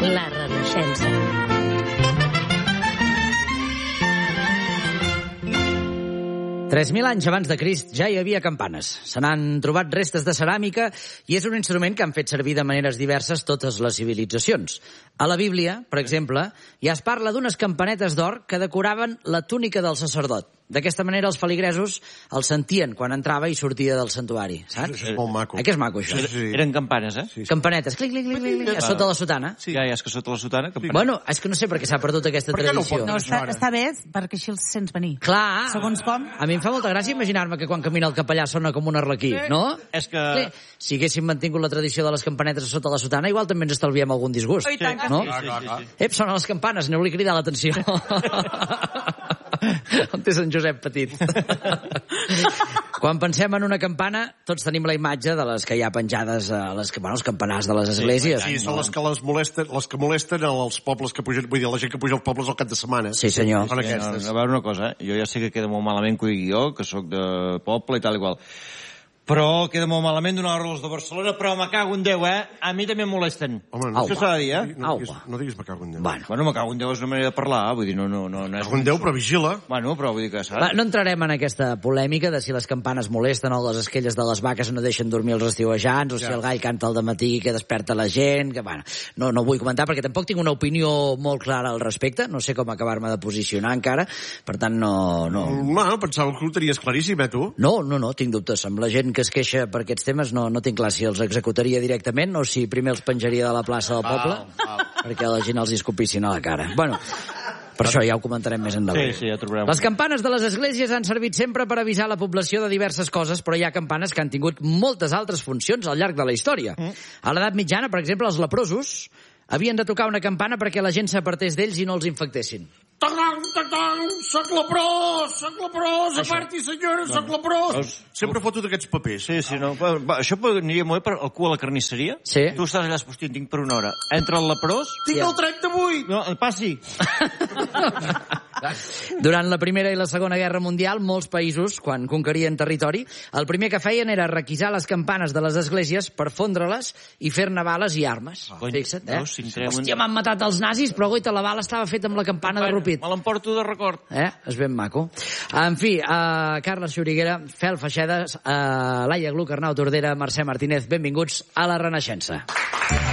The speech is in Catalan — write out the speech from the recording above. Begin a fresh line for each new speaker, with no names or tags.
La Renaixença.
Tres 3.000 anys abans de Crist ja hi havia campanes. Se n'han trobat restes de ceràmica i és un instrument que han fet servir de maneres diverses totes les civilitzacions. A la Bíblia, per exemple, ja es parla d'unes campanetes d'or que decoraven la túnica del sacerdot. D'aquesta manera els feligresos el sentien quan entrava i sortia del santuari, saps?
És molt maco.
Que és maco, això?
Sí.
Eren campanes, eh?
Sí.
Campanetes, clic, clic, clic, clic, a sota la sotana.
Sí. Ja, és que sota la sotana...
Bueno, és que no sé per què s'ha perdut aquesta
Per què no ho
tradició.
pot
No,
dir?
està bé, perquè així els sents venir.
Clar.
Segons com.
A mi em fa molta gràcia imaginar-me que quan camina el capellà sona com un arlequí, no?
És que...
Sí. Si haguéssim mantingut la tradició de les campanetes sota la sotana, igual també ens estalviem algun disgust.
I tant que
no?
Sí.
Ep, sonen les campanes, aneu-li a cridar l'atenció. On té Sant Josep petit? Quan pensem en una campana, tots tenim la imatge de les que hi ha penjades a les campanars de les esglésies.
Sí, són les que molesten als pobles que pugen, vull dir, la gent que puja als pobles al cap de setmana.
Sí, senyor.
Són
A
aquestes.
veure una cosa, jo ja sé que queda molt malament que ho digui jo, que sóc de poble i tal i qual. Però queda molt malament donar rols de Barcelona, però me cago en Déu, eh? A mi també em molesten.
Home,
Au,
Això s'ha de dir, eh?
No diguis me cago en Déu.
Bueno,
Me cago en Déu és una manera de parlar, vull dir, no és...
Me cago en Déu, però vigila.
Bueno, però vull dir que
va,
saps?
no entrarem en aquesta polèmica de si les campanes molesten o les esquelles de les vaques no deixen dormir els estiuejants, o si el gall canta al dematí que desperta la gent, que bueno, no vull comentar perquè tampoc tinc una opinió molt clara al respecte, no sé com acabar-me de posicionar encara, per tant no...
Bueno, pensava que ho tenies claríssim, tu?
No, tinc dubtes. Amb la gent que es queixa per aquests temes no tinc clar si els executaria directament o si primer els penjaria de la plaça del poble perquè la gent els escopissin a la cara. Bueno, per això ja ho comentarem més endavant.
Sí, ja trobarem.
Les campanes de les esglésies han servit sempre per avisar la població de diverses coses, però hi ha campanes que han tingut moltes altres funcions al llarg de la història. A l'edat mitjana, per exemple, els leprosos havien de tocar una campana perquè la gent s'apartés d'ells i no els infectessin.
Tacang, soc leprós, aparti, senyora, soc leprós. Sempre foto d'aquests papers.
Sí, no. Això aniria molt bé per al cul a la carnisseria.
Sí.
Tu estàs allà espostint, tinc per una hora. Entra el leprós...
Tinc el 38!
No, passi.
Durant la Primera i la Segona Guerra Mundial, molts països, quan conquerien territori, el primer que feien era requisar les campanes de les esglésies per fondre-les i fer-ne bales i armes. Fixa't, eh? Hòstia, m'han matat els nazis, però goita, la bala estava feta amb la campana de Rupit.
Me l'emporto de record.
És ben maco. En fi, Carles Xuriguera, Fel Feixedes, Laia Gluck, Arnau Tordera, Mercè Martínez, benvinguts a La Renaixença.